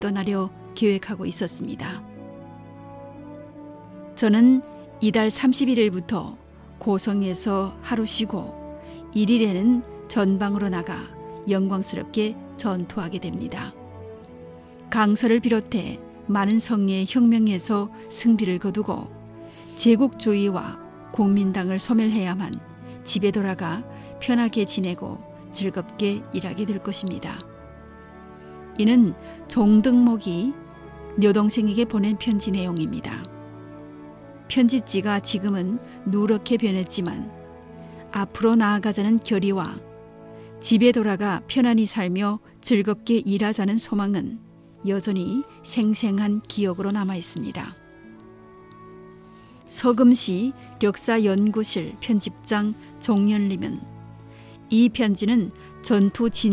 떠나려 계획하고 있었습니다. 저는 이달 31일부터 고성에서 하루 쉬고 1일에는 전방으로 나가 영광스럽게 전투하게 됩니다. 강서를 비롯해 많은 성의 혁명에서 승리를 거두고 제국주의와 공민당을 소멸해야만 집에 돌아가 편하게 지내고 즐겁게 일하게 될 것입니다. 이는 종덕목이 여동생에게 보낸 편지 내용입니다. 편지지가 지금은 누렇게 변했지만 앞으로 나아가자는 결의와 집에 돌아가 편안히 살며 즐겁게 일하자는 소망은 여전히 생생한 기억으로 남아 있습니다. 서금시 역사연구실 편집장 종연림은 이 편지는 전투 진